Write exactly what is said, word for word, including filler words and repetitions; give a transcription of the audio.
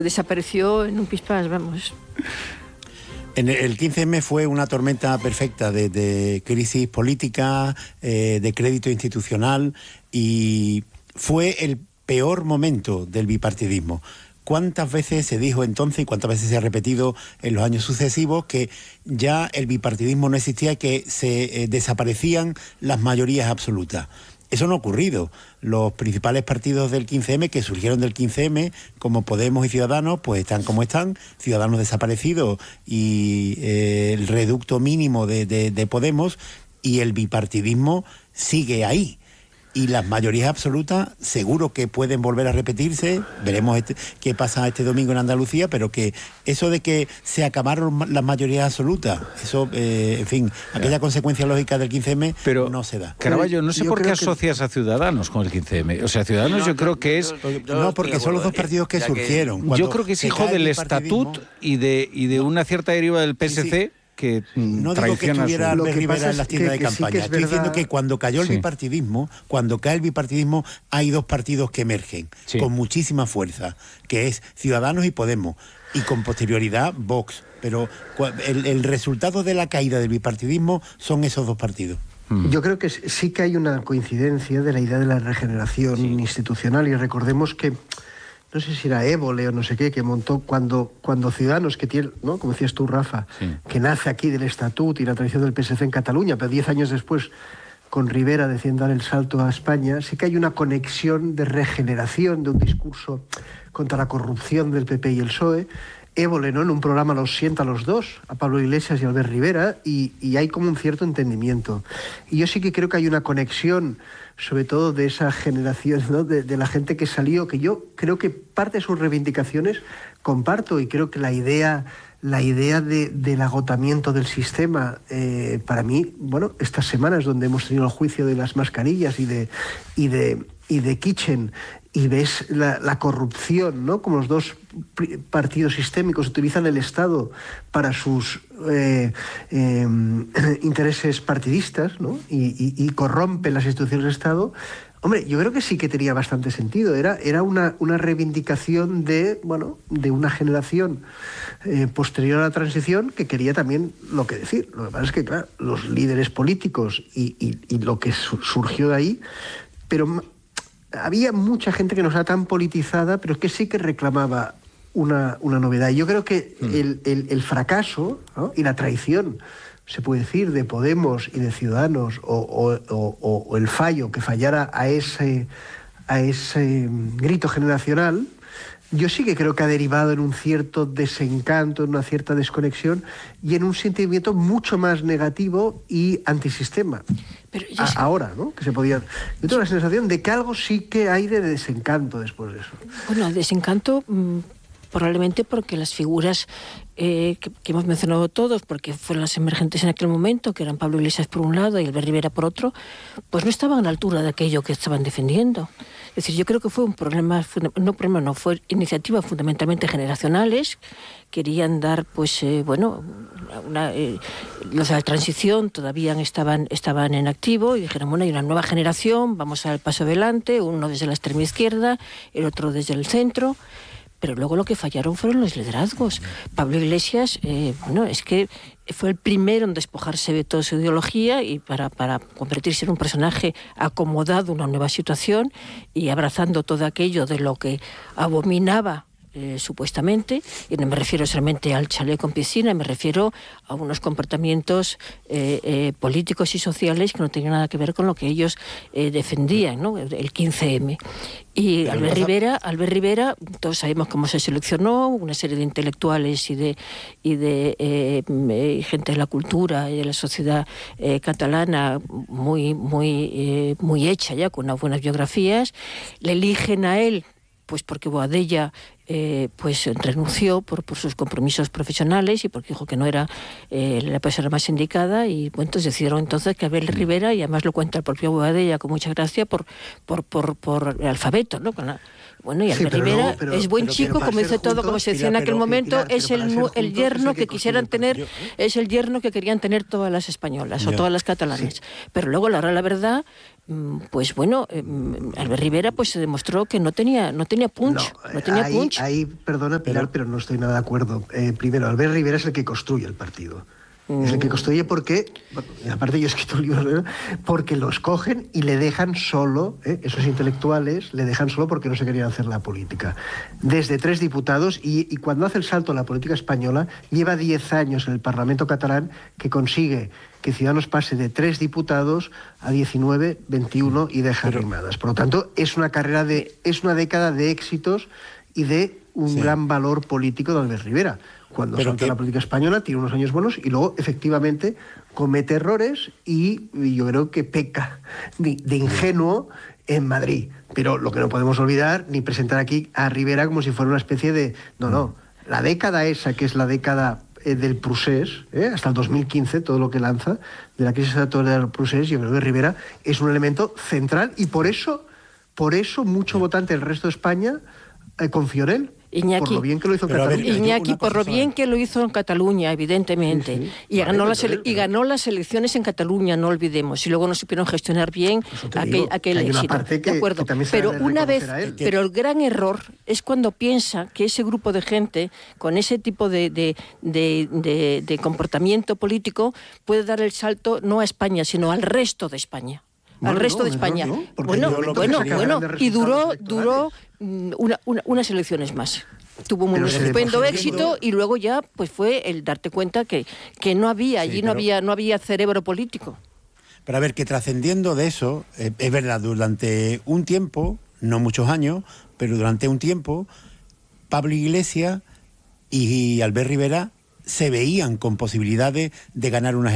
Desapareció en un pispás, vamos. En el quince eme fue una tormenta perfecta de, de crisis política, eh, de crédito institucional, y fue el peor momento del bipartidismo. ¿Cuántas veces se dijo entonces y cuántas veces se ha repetido en los años sucesivos que ya el bipartidismo no existía, que se eh, desaparecían las mayorías absolutas? Eso no ha ocurrido. Los principales partidos del quince eme, que surgieron del quince eme, como Podemos y Ciudadanos, pues están como están. Ciudadanos desaparecidos y eh, el reducto mínimo de, de, de Podemos, y el bipartidismo sigue ahí. Y las mayorías absolutas seguro que pueden volver a repetirse. Veremos este, qué pasa este domingo en Andalucía, pero que eso de que se acabaron las mayorías absolutas, eso, eh, en fin, aquella consecuencia lógica del quince eme pero, no se da. Caraballo, no sé yo por qué que... asocias a Ciudadanos con el quince eme. O sea, Ciudadanos no, yo creo que es... Yo, yo, no, porque son los dos partidos que surgieron. Yo creo que es hijo del estatut y de, y de una cierta deriva del P S C... Sí, sí. Que no digo que estuviera Albert Rivera en las tiendas de campaña. Sí, Estoy verdad. diciendo que cuando cayó el sí. bipartidismo, cuando cae el bipartidismo, hay dos partidos que emergen sí. con muchísima fuerza, que es Ciudadanos y Podemos, y con posterioridad Vox. Pero el, el resultado de la caída del bipartidismo son esos dos partidos. Yo creo que sí que hay una coincidencia de la idea de la regeneración sí. institucional, y recordemos que no sé si era Évole o no sé qué, que montó cuando, cuando Ciudadanos, que tiene, ¿no? Como decías tú, Rafa, sí. que nace aquí del Estatut y la tradición del P S C en Cataluña, pero diez años después, con Rivera deciden dar el salto a España, sí que hay una conexión de regeneración de un discurso contra la corrupción del P P y el P S O E. Évole, ¿no? En un programa los sienta a los dos, a Pablo Iglesias y a Albert Rivera, y, y hay como un cierto entendimiento. Y yo sí que creo que hay una conexión, sobre todo de esa generación, ¿no? de, de la gente que salió, que yo creo que parte de sus reivindicaciones comparto, y creo que la idea, la idea de, del agotamiento del sistema, eh, para mí, bueno, estas semanas donde hemos tenido el juicio de las mascarillas y de, y de, y de Kitchen, y ves la, la corrupción, ¿no? Como los dos partidos sistémicos utilizan el Estado para sus eh, eh, intereses partidistas, ¿no? y, y, y corrompen las instituciones del Estado. Hombre, yo creo que sí que tenía bastante sentido. Era, era una, una reivindicación de, bueno, de una generación eh, posterior a la transición que quería también lo que decir. Lo que pasa es que, claro, los líderes políticos y, y, y lo que su, surgió de ahí, pero había mucha gente que no era tan politizada, pero que sí que reclamaba una, una novedad. Y yo creo que mm. el, el, el fracaso, ¿no? y la traición, se puede decir, de Podemos y de Ciudadanos, o, o, o, o el fallo que fallara a ese, a ese grito generacional, yo sí que creo que ha derivado en un cierto desencanto, en una cierta desconexión y en un sentimiento mucho más negativo y antisistema. Pero a, sé... Ahora, ¿no? Que se podía... Yo tengo la sensación de que algo sí que hay de desencanto después de eso. Bueno, desencanto mmm, probablemente porque las figuras eh, que, que hemos mencionado todos, porque fueron las emergentes en aquel momento, que eran Pablo Iglesias por un lado y Albert Rivera por otro, pues no estaban a la altura de aquello que estaban defendiendo. Es decir, yo creo que fue un problema, no problema, no, fue iniciativas fundamentalmente generacionales. Querían dar, pues, eh, bueno, una, eh, los de la transición todavía estaban, estaban en activo y dijeron, bueno, hay una nueva generación, vamos a dar el paso adelante, uno desde la extrema izquierda, el otro desde el centro. Pero luego lo que fallaron fueron los liderazgos. Pablo Iglesias, eh, bueno, es que fue el primero en despojarse de toda su ideología y para, para convertirse en un personaje acomodado a una nueva situación y abrazando todo aquello de lo que abominaba Eh, supuestamente, y no me refiero solamente al chalet con piscina, me refiero a unos comportamientos eh, eh, políticos y sociales que no tenían nada que ver con lo que ellos eh, defendían, ¿no? El quince eme. Y Pero Albert Rivera, Albert Rivera, todos sabemos cómo se seleccionó, una serie de intelectuales y de, y de eh, eh, gente de la cultura y de la sociedad eh, catalana muy, muy, eh, muy hecha ya, con unas buenas biografías, le eligen a él pues porque Boadella eh, pues renunció por, por sus compromisos profesionales y porque dijo que no era eh, la persona más indicada, y bueno, entonces decidieron entonces que Abel Rivera, y además lo cuenta el propio Boadella con mucha gracia, por, por, por, por el alfabeto, ¿no? Con la, Bueno, y Sí, Albert pero Rivera no, pero- es buen pero- chico, pero para como ser dice todo, juntos, como se decía Pilar, en aquel pero- momento, Pilar, pero es el, para ser nu- el juntos yerno hay que que quisieran construir tener, el partido, es el yerno que querían tener todas las españolas o Ya. todas las catalanes. Pero luego, la hora de la verdad, mm, pues bueno, eh, mm, Albert Rivera pues se demostró que no tenía, no tenía punch, no, eh, tenía ahí, punch. ahí, perdona, Pilar, pero, no estoy nada de acuerdo. Eh, primero, Albert Rivera es el que construye el partido. Es el que construye porque, bueno, y aparte yo he escrito un libro, ¿no? Porque los cogen y le dejan solo, ¿eh? Esos intelectuales le dejan solo porque no se querían hacer la política. Desde tres diputados, y, y cuando hace el salto a la política española, lleva diez años en el Parlamento catalán que consigue que Ciudadanos pase de tres diputados a diecinueve, veintiuno y deja arrimadas. Por lo tanto, es una carrera de, es una década de éxitos y de un Sí. gran valor político de Albert Rivera. Cuando Pero salta que- la política española, tiene unos años buenos y luego, efectivamente, comete errores y, y yo creo que peca de, de ingenuo en Madrid. Pero lo que no podemos olvidar, ni presentar aquí a Rivera como si fuera una especie de... No, no. La década esa, que es la década eh, del procés, ¿eh? hasta el dos mil quince, todo lo que lanza, de la crisis actual del procés, yo creo que Rivera es un elemento central y por eso, por eso mucho votante del resto de España eh, confió en él. Iñaki, por lo bien que lo hizo en pero a ver, Cataluña. yo Iñaki, una por cosa lo bien sola. que lo hizo en Cataluña, evidentemente, Sí, sí. y, Vale, ganó pero las ele- él- y ganó las elecciones en Cataluña, no olvidemos, y luego no supieron gestionar bien Eso te aquel, digo, aquel que hay una éxito. parte que- de acuerdo, que también se pero ha de una vez, reconocer a él. pero el gran error es cuando piensa que ese grupo de gente, con ese tipo de, de, de, de- de comportamiento político, puede dar el salto no a España, sino al resto de España. Bueno, al resto no, de no, España. no, porque bueno, yo lo que bueno, sería bueno, grandes y duró, resultados duró mm, una- una- unas elecciones más. Tuvo un Pero se estupendo demostró éxito y luego ya pues fue el darte cuenta que, que no había, Sí, allí no pero- había, no había cerebro político. Pero a ver, que trascendiendo de eso, eh, es verdad, durante un tiempo, no muchos años, pero durante un tiempo, Pablo Iglesias y Albert Rivera se veían con posibilidades de ganar unas